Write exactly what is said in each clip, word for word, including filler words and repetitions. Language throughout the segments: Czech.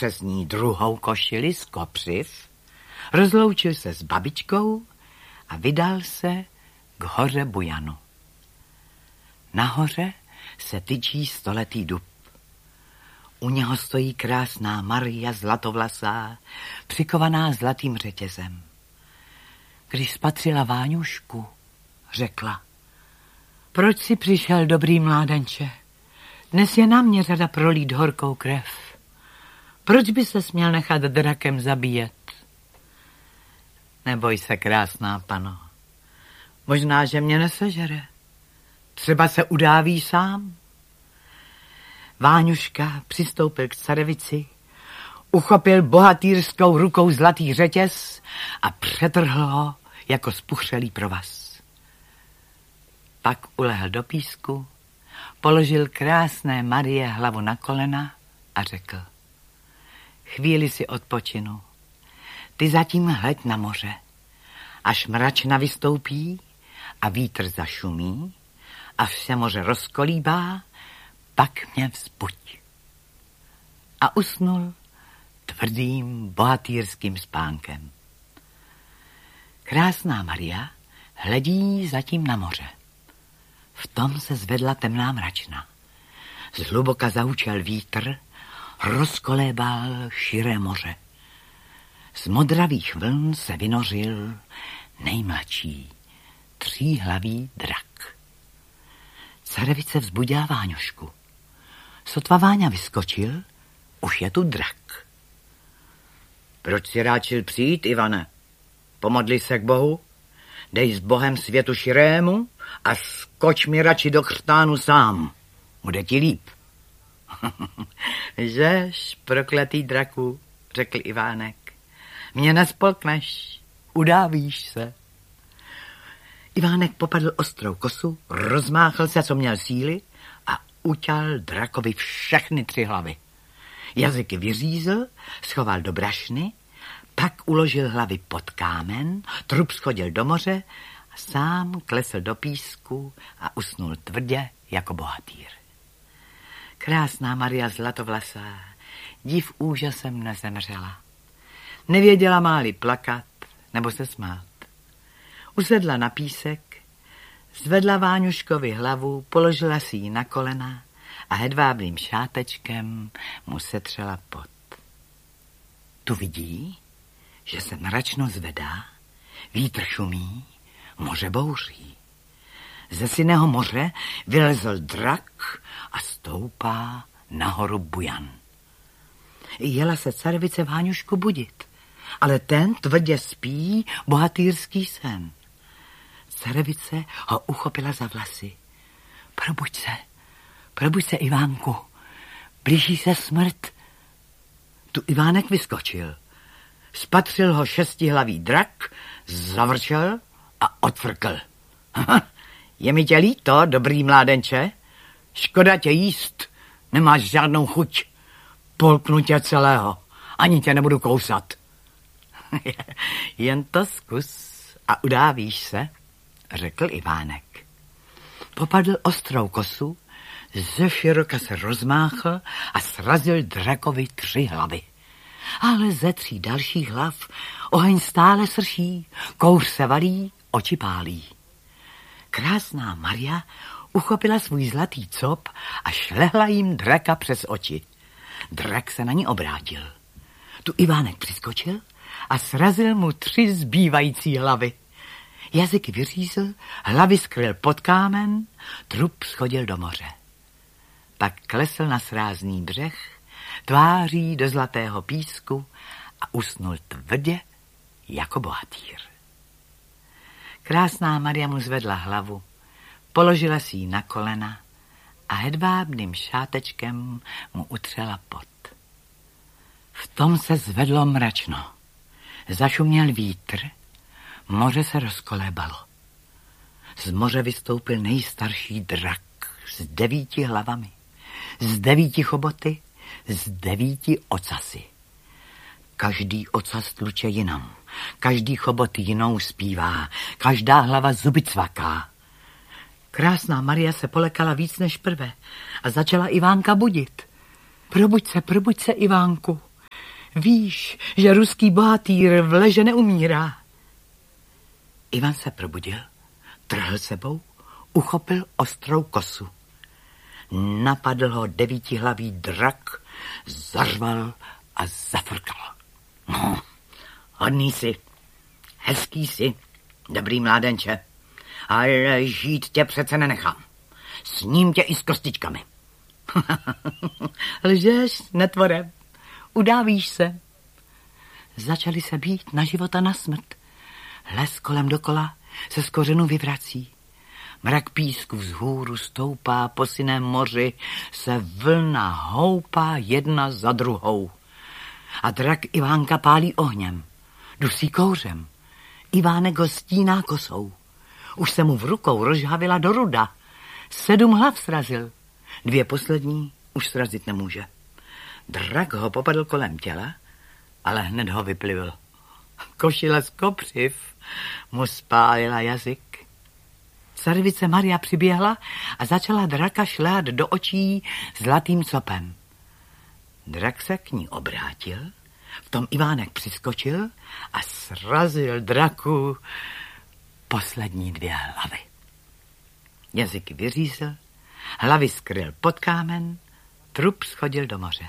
přes ní druhou košili z kopřiv, rozloučil se s babičkou a vydal se k hoře Bujanu. Nahoře se tyčí stoletý dub. U něho stojí krásná Maria zlatovlasá, přikovaná zlatým řetězem. Když spatřila Váňušku, řekla: Proč jsi přišel, dobrý mládenče? Dnes je na mě řada prolít horkou krev. Proč by se směl nechat drakem zabíjet? Neboj se, krásná pano. Možná, že mě nesežere. Třeba se udáví sám. Váňuška přistoupil k carevici, uchopil bohatýrskou rukou zlatý řetěz a přetrhl ho jako spuchřelý provaz. Pak ulehl do písku, položil krásné Marie hlavu na kolena a řekl: Chvíli si odpočinu. Ty zatím hleď na moře. Až mračna vystoupí a vítr zašumí a vše moře rozkolíbá, pak mě vzbuď. A usnul tvrdým bohatýrským spánkem. Krásná Maria hledí zatím na moře. V tom se zvedla temná mračna. Zhluboka zahučel vítr, rozkolébal širé moře. Z modravých vln se vynořil nejmladší, tříhlavý drak. Carevice vzbudila Váňušku. Sotva Váňa vyskočil, už je tu drak. Proč si ráčil přijít, Ivane? Pomodli se k Bohu, dej s Bohem světu širému a skoč mi radši do chřtánu sám. Bude ti líp. Žež, prokletý draku, řekl Ivánek. Mě nespolkneš, udávíš se. Ivánek popadl ostrou kosu, rozmáchl se, co měl síly, a uťal drakovi všechny tři hlavy. Jazyky vyřízl, schoval do brašny, pak uložil hlavy pod kámen, trup schodil do moře a sám klesl do písku a usnul tvrdě jako bohatýr. Krásná Maria zlatovlasá div úžasem nezemřela. Nevěděla, má-li plakat nebo se smát. Usedla na písek, zvedla Váňuškovi hlavu, položila si ji na kolena a hedvábným šátečkem mu setřela pot. Tu vidí, že se mračno zvedá, vítr šumí, moře bouří. Ze sinného moře vylezl drak a stoupá nahoru Bujan. Jela se carevice Váňušku budit, ale ten tvrdě spí bohatýrský sen. Carevice ho uchopila za vlasy. Probuď se, probuď se, Ivánku, blíží se smrt. Tu Ivánek vyskočil. Spatřil ho šestihlavý drak, zavrčel a odfrkl. Je mi tě líto, dobrý mládenče? Škoda tě jíst, nemáš žádnou chuť. Polknu tě celého, ani tě nebudu kousat. Jen to zkus a udávíš se, řekl Ivánek. Popadl ostrou kosu, ze široka se rozmáchl a srazil drakovi tři hlavy. Ale ze tří dalších hlav oheň stále srší, kouř se valí, oči pálí. Krásná Maria uchopila svůj zlatý cop a šlehla jim draka přes oči. Drak se na ní obrátil. Tu Ivánek přiskočil a srazil mu tři zbývající hlavy. Jazyk vyřízl, hlavy skryl pod kámen, trup schodil do moře. Pak klesl na srázný břeh, tváří do zlatého písku a usnul tvrdě jako bohatýr. Krásná Maria mu zvedla hlavu, položila si ji na kolena a hedvábným šátečkem mu utřela pot. V tom se zvedlo mračno. Zašuměl vítr, moře se rozkolébalo. Z moře vystoupil nejstarší drak s devíti hlavami, z devíti choboty, z devíti ocasy. Každý ocas tluče jinam, každý chobot jinou zpívá, každá hlava zuby cvaká. Krásná Maria se polekala víc než prve a začala Ivánka budit. Probuď se, probuď se, Ivánku, víš, že ruský bohatýr v leže neumírá. Ivan se probudil, trhl sebou, uchopil ostrou kosu. Napadl ho devítihlavý drak, zařval a zafrkal. No, hodný jsi, hezký jsi, dobrý mládenče, ale žít tě přece nenechám. Sním tě i s kostičkami. Lžeš, netvorem, udávíš se. Začali se být na život a na smrt. Les kolem dokola se z kořenu vyvrací. Mrak písku vzhůru stoupá, po sinném moři se vlna houpá jedna za druhou. A drak Ivánka pálí ohněm, dusí kouřem. Ivánek ho stíná kosou. Už se mu v rukou rozžhavila do ruda. Sedm hlav srazil. Dvě poslední už srazit nemůže. Drak ho popadl kolem těla, ale hned ho vyplivil. Košile z kopřiv mu spálila jazyk. Carevice Maria přiběhla a začala draka šlát do očí zlatým copem. Drak se k ní obrátil, v tom Ivánek přiskočil a srazil draku poslední dvě hlavy. Jazyk vyřízl, hlavy skryl pod kámen, trup schodil do moře.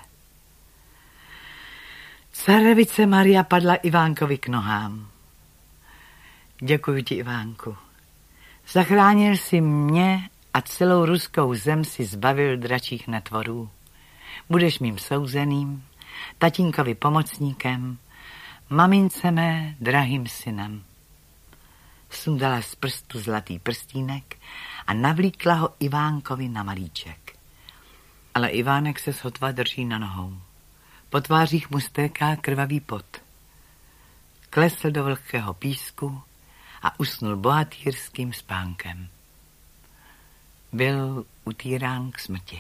Carevice Maria padla Ivánkovi k nohám. Děkuji ti, Ivánku. Zachránil si mě a celou ruskou zem si zbavil dračích netvorů. Budeš mým souzeným, tatínkovi pomocníkem, mamince mé drahým synem. Sundala z prstu zlatý prstínek a navlíkla ho Ivánkovi na malíček. Ale Ivánek se sotva drží na nohou. Po tvářích mu stéká krvavý pot. Klesl do vlhkého písku a usnul bohatýrským spánkem. Byl utírán k smrti.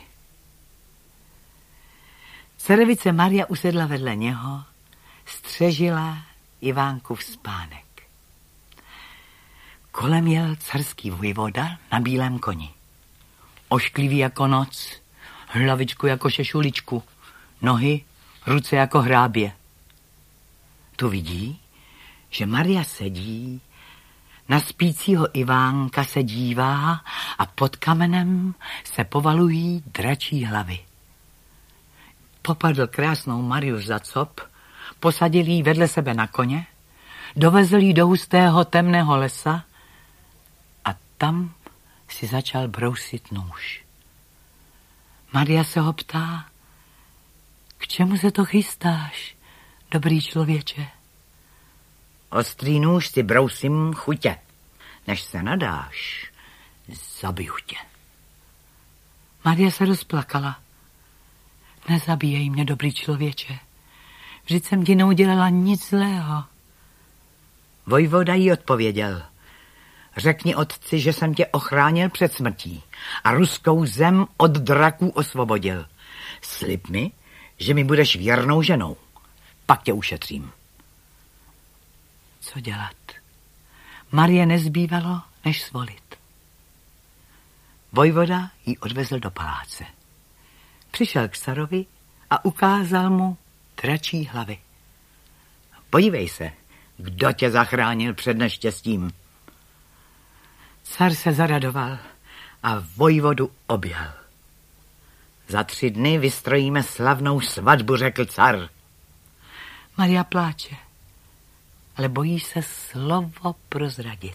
Carevice Maria usedla vedle něho, střežila Ivánkův spánek. Kolem jel carský vojvoda na bílém koni. Ošklivý jako noc, hlavičku jako šešuličku, nohy, ruce jako hrábě. Tu vidí, že Maria sedí, na spícího Ivánka se dívá a pod kamenem se povalují dračí hlavy. Popadl krásnou Mariu za cop, posadil jí vedle sebe na koně, dovezl jí do hustého temného lesa a tam si začal brousit nůž. Maria se ho ptá, k čemu se to chystáš, dobrý člověče? Ostrý nůž si brousím chutě. Než se nadáš, zabiju tě. Maria se rozplakala. Nezabíjej mě, dobrý člověče. Vždyť jsem ti neudělala nic zlého. Vojvoda jí odpověděl. Řekni otci, že jsem tě ochránil před smrtí a ruskou zem od draků osvobodil. Slib mi, že mi budeš věrnou ženou. Pak tě ušetřím. Co dělat? Marie nezbývalo, než svolit. Vojvoda ji odvezl do paláce. Přišel k carovi a ukázal mu dračí hlavy. Podívej se, kdo tě zachránil před neštěstím. Car se zaradoval a vojvodu objal. Za tři dny vystrojíme slavnou svatbu, řekl car. Maria pláče, ale bojí se slovo prozradit.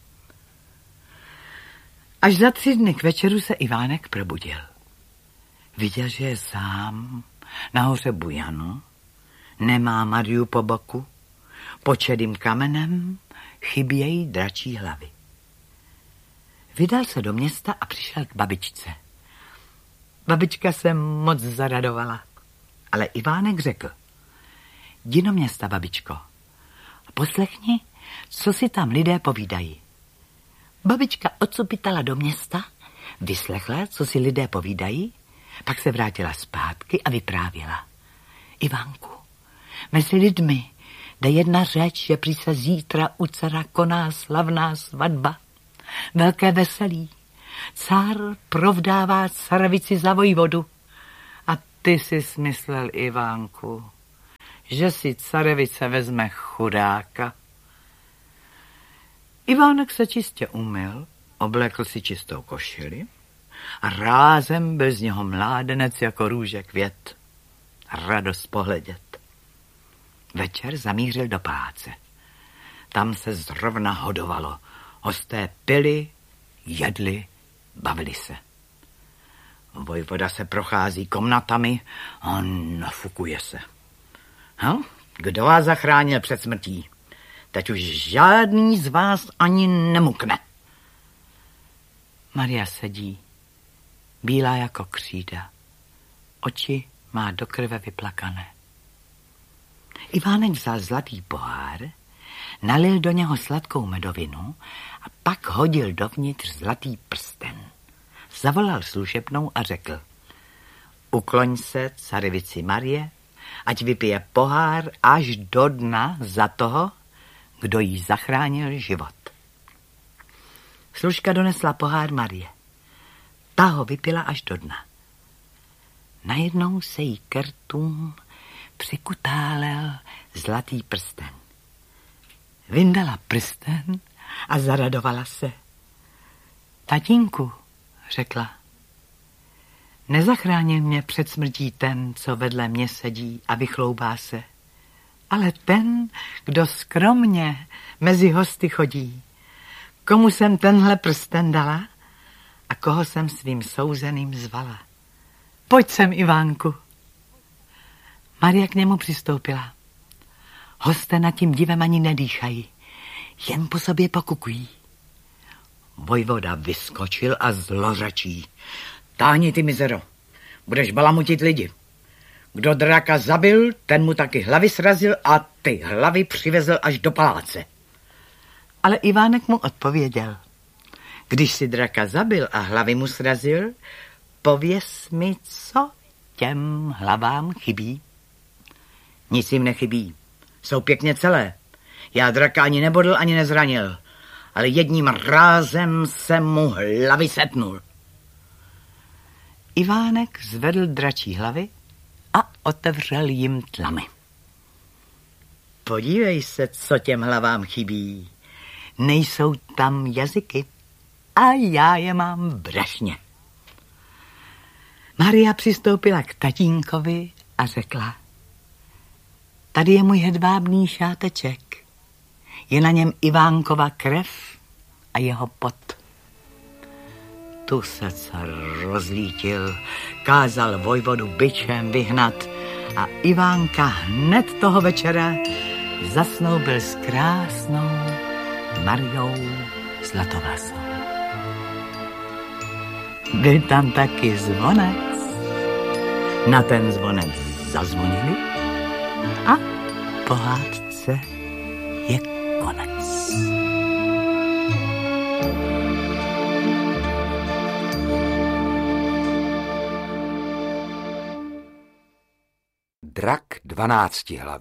Až za tři dny k večeru se Ivánek probudil. Viděl, že je sám na hoře Bujanu, nemá Mariu po boku, pod šedým kamenem chybějí dračí hlavy. Vydal se do města a přišel k babičce. Babička se moc zaradovala, ale Ivánek řekl, jdi do města, babičko, a poslechni, co si tam lidé povídají. Babička odsupitala do města, vyslechla, co si lidé povídají, pak se vrátila zpátky a vyprávěla. Ivánku, mezi lidmi jde jedna řeč, že prý se zítra u cara koná slavná svatba. Velké veselí. Cár provdává carevici za vojvodu. A ty si smyslel, Ivánku, že si carevice vezme chudáka. Ivánek se čistě umyl, oblékl si čistou košili a rázem byl z něho mládenec jako růže květ. Radost pohledět. Večer zamířil do paláce. Tam se zrovna hodovalo. Hosté pili, jedli, bavili se. Vojvoda se prochází komnatami a nafukuje se. No, kdo vás zachránil před smrtí? Teď už žádný z vás ani nemukne. Maria sedí, bílá jako křída. Oči má do krve vyplakané. Ivánek vzal zlatý pohár, nalil do něho sladkou medovinu a pak hodil dovnitř zlatý prsten. Zavolal služebnou a řekl: ukloň se carevici Marie, ať vypije pohár až do dna za toho, kdo jí zachránil život. Služka donesla pohár Marie. Ta ho vypila až do dna. Najednou se jí ke rtům přikutálel zlatý prsten. Vyndala prsten a zaradovala se. Tatínku, řekla, nezachránil mě před smrtí ten, co vedle mě sedí a vychloubá se, ale ten, kdo skromně mezi hosty chodí. Komu jsem tenhle prsten dala a koho jsem svým souzeným zvala. Pojď sem, Ivánku. Maria k němu přistoupila. Hosté nad tím divem ani nedýchají, jen po sobě pokukují. Vojvoda vyskočil a zlořečí. Táhni ty mizero, budeš balamutit lidi. Kdo draka zabil, ten mu taky hlavy srazil a ty hlavy přivezl až do paláce. Ale Ivánek mu odpověděl. Když si draka zabil a hlavy mu srazil, pověz mi, co těm hlavám chybí. Nic jim nechybí, jsou pěkně celé. Já draka ani nebodl, ani nezranil, ale jedním rázem jsem mu hlavy setnul. Ivánek zvedl dračí hlavy a otevřel jim tlamy. Podívej se, co těm hlavám chybí. Nejsou tam jazyky a já je mám brašně. Maria přistoupila k tatínkovi a řekla: tady je můj hedvábný šáteček. Je na něm Ivánkova krev a jeho pot. Tu se car rozlítil, kázal vojvodu bičem vyhnat a Ivánka hned toho večera zasnoubil s krásnou Mariou Zlatovlasou. Byl tam taky zvonec. Na ten zvonec zazvonili a pohádce je konec. Drak dvanáctihlavý.